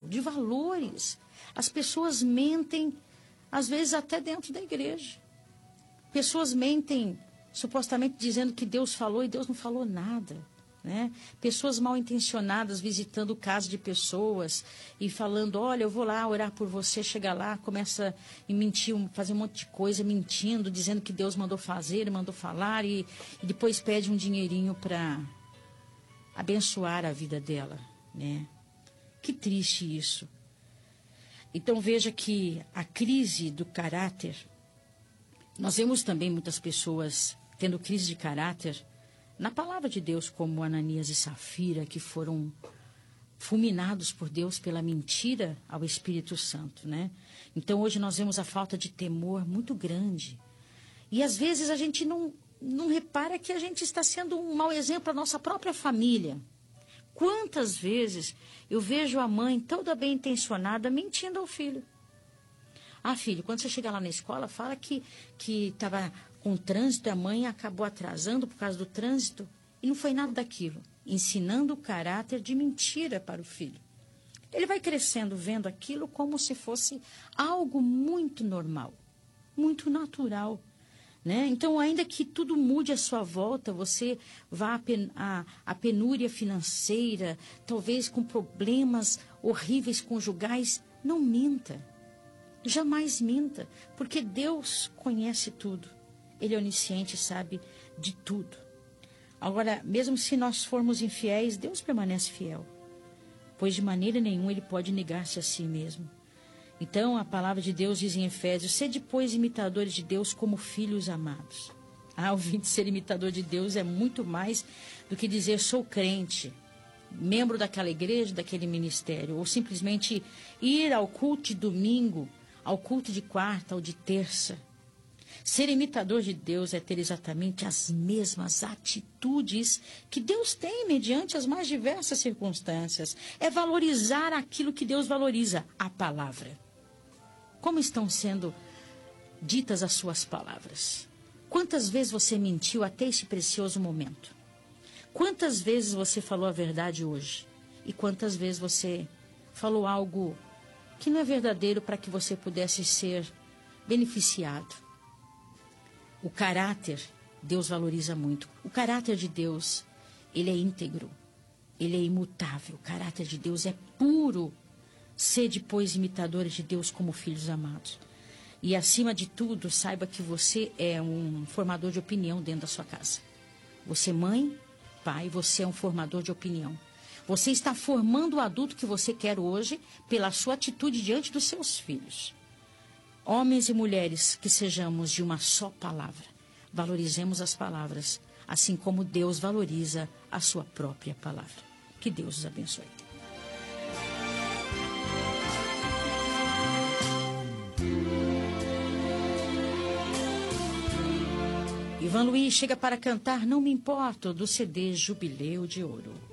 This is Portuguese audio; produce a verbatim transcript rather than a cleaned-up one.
de valores. As pessoas mentem, às vezes até dentro da igreja. Pessoas mentem, supostamente dizendo que Deus falou e Deus não falou nada, né? Pessoas mal intencionadas visitando casa de pessoas e falando, olha, eu vou lá orar por você, chega lá, começa a mentir, fazer um monte de coisa, mentindo, dizendo que Deus mandou fazer, mandou falar e, e depois pede um dinheirinho para abençoar a vida dela, né? Que triste isso. Então veja que a crise do caráter, nós vemos também muitas pessoas tendo crise de caráter na palavra de Deus, como Ananias e Safira, que foram fulminados por Deus pela mentira ao Espírito Santo, né? Então hoje nós vemos a falta de temor muito grande. E às vezes a gente não, não repara que a gente está sendo um mau exemplo à nossa própria família. Quantas vezes eu vejo a mãe toda bem intencionada mentindo ao filho. Ah, filho, quando você chegar lá na escola, fala que estava com trânsito e a mãe acabou atrasando por causa do trânsito. E não foi nada daquilo. Ensinando o caráter de mentira para o filho. Ele vai crescendo vendo aquilo como se fosse algo muito normal, muito natural, né? Então, ainda que tudo mude à sua volta, você vá à penúria financeira, talvez com problemas horríveis conjugais, não minta. Jamais minta, porque Deus conhece tudo. Ele é onisciente e sabe de tudo. Agora, mesmo se nós formos infiéis, Deus permanece fiel, pois de maneira nenhuma Ele pode negar-se a si mesmo. Então, a palavra de Deus diz em Efésios, sede, pois, imitadores de Deus como filhos amados. Ah, ouvinte, ser imitador de Deus é muito mais do que dizer sou crente, membro daquela igreja, daquele ministério, ou simplesmente ir ao culto de domingo, ao culto de quarta ou de terça. Ser imitador de Deus é ter exatamente as mesmas atitudes que Deus tem mediante as mais diversas circunstâncias. É valorizar aquilo que Deus valoriza, a palavra. Como estão sendo ditas as suas palavras? Quantas vezes você mentiu até esse precioso momento? Quantas vezes você falou a verdade hoje? E quantas vezes você falou algo que não é verdadeiro para que você pudesse ser beneficiado? O caráter, Deus valoriza muito. O caráter de Deus, ele é íntegro, ele é imutável. O caráter de Deus é puro. Sede, pois, imitadores de Deus como filhos amados. E, acima de tudo, saiba que você é um formador de opinião dentro da sua casa. Você, mãe, pai, você é um formador de opinião. Você está formando o adulto que você quer hoje pela sua atitude diante dos seus filhos. Homens e mulheres, que sejamos de uma só palavra. Valorizemos as palavras, assim como Deus valoriza a sua própria palavra. Que Deus os abençoe. Ivan Luiz chega para cantar Não Me Importo, do C D Jubileu de Ouro.